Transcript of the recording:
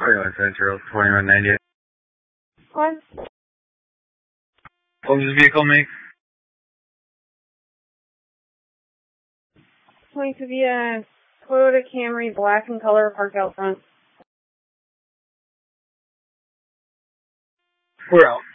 Central 2198. What? What was the vehicle make? Going to be a Toyota Camry, black in color, parked out front. We're out.